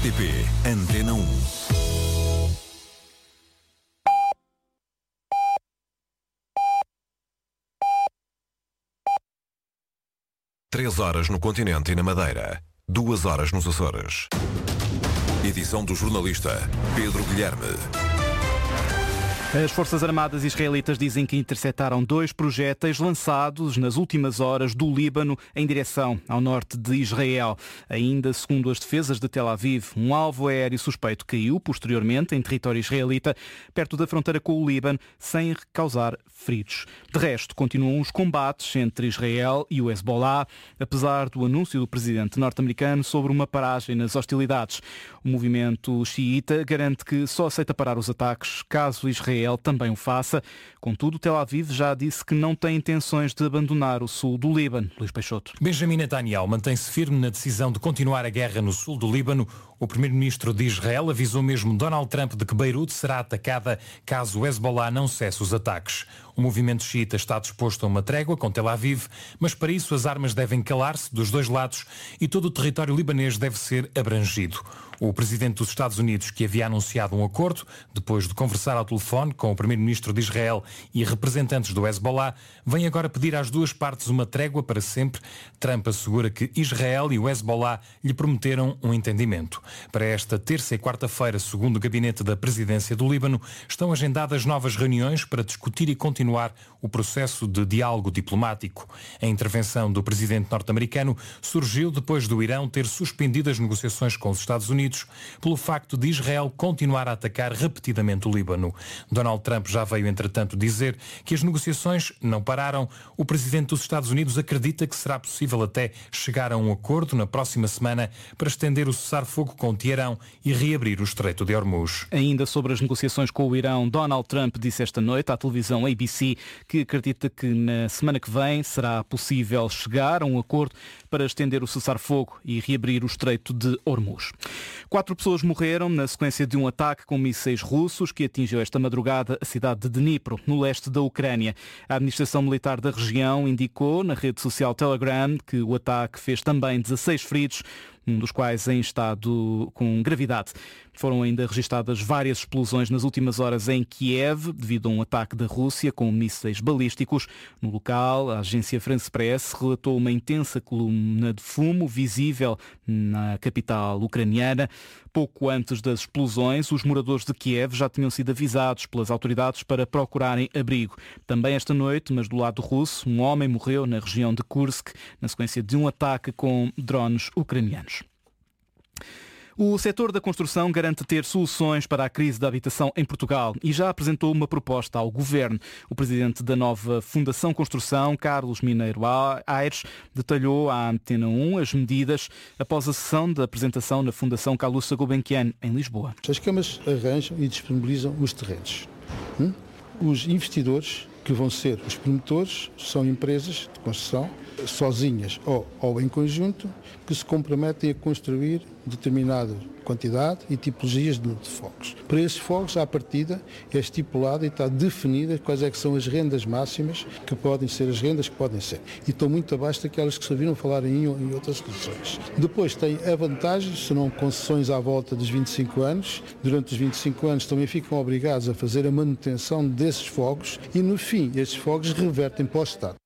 RTP Antena 1. Três horas no continente e na Madeira. 2 horas nos Açores. Edição do jornalista Pedro Guilherme. As Forças Armadas israelitas dizem que interceptaram 2 projéteis lançados nas últimas horas do Líbano em direção ao norte de Israel. Ainda segundo as defesas de Tel Aviv, um alvo aéreo suspeito caiu posteriormente em território israelita, perto da fronteira com o Líbano, sem causar feridos. De resto, continuam os combates entre Israel e o Hezbollah, apesar do anúncio do presidente norte-americano sobre uma paragem nas hostilidades. O movimento xiita garante que só aceita parar os ataques caso Israel também o faça. Contudo, Tel Aviv já disse que não tem intenções de abandonar o sul do Líbano. Luís Peixoto. Benjamin Netanyahu mantém-se firme na decisão de continuar a guerra no sul do Líbano. O primeiro-ministro de Israel avisou mesmo Donald Trump de que Beirute será atacada caso o Hezbollah não cesse os ataques. O movimento xiita está disposto a uma trégua com Tel Aviv, mas para isso as armas devem calar-se dos dois lados e todo o território libanês deve ser abrangido. O presidente dos Estados Unidos, que havia anunciado um acordo, depois de conversar ao telefone com o primeiro-ministro de Israel e representantes do Hezbollah, vem agora pedir às duas partes uma trégua para sempre. Trump assegura que Israel e o Hezbollah lhe prometeram um entendimento. Para esta terça e quarta-feira, segundo o gabinete da presidência do Líbano, estão agendadas novas reuniões para discutir e continuar o processo de diálogo diplomático. A intervenção do presidente norte-americano surgiu depois do Irão ter suspendido as negociações com os Estados Unidos pelo facto de Israel continuar a atacar repetidamente o Líbano. Donald Trump já veio, entretanto, dizer que as negociações não pararam. O presidente dos Estados Unidos acredita que será possível até chegar a um acordo na próxima semana para estender o cessar-fogo com Teherão e reabrir o Estreito de Hormuz. Ainda sobre as negociações com o Irão, Donald Trump disse esta noite à televisão ABC que acredita que na semana que vem será possível chegar a um acordo para estender o cessar-fogo e reabrir o Estreito de Hormuz. 4 pessoas morreram na sequência de um ataque com mísseis russos que atingiu esta madrugada a cidade de Dnipro, no leste da Ucrânia. A administração militar da região indicou na rede social Telegram que o ataque fez também 16 feridos, um dos quais em estado com gravidade. Foram ainda registadas várias explosões nas últimas horas em Kiev, devido a um ataque da Rússia com mísseis balísticos. No local, a agência France Press relatou uma intensa coluna de fumo visível na capital ucraniana. Pouco antes das explosões, os moradores de Kiev já tinham sido avisados pelas autoridades para procurarem abrigo. Também esta noite, mas do lado russo, um homem morreu na região de Kursk, na sequência de um ataque com drones ucranianos. O setor da construção garante ter soluções para a crise da habitação em Portugal e já apresentou uma proposta ao Governo. O presidente da nova Fundação Construção, Carlos Mineiro Aires, detalhou à Antena 1 as medidas após a sessão de apresentação na Fundação Calouste Gulbenkian, em Lisboa. As câmaras arranjam e disponibilizam os terrenos. Os investidores, que vão ser os promotores, são empresas de construção, sozinhas ou em conjunto, que se comprometem a construir determinada quantidade e tipologias de fogos. Para esses fogos, à partida, é estipulado e está definida quais é que são as rendas máximas que podem ser as rendas que podem ser. E estão muito abaixo daquelas que se ouviram falar em outras soluções. Depois tem a vantagem, serão concessões à volta dos 25 anos. Durante os 25 anos também ficam obrigados a fazer a manutenção desses fogos e, no fim, esses fogos revertem para o Estado.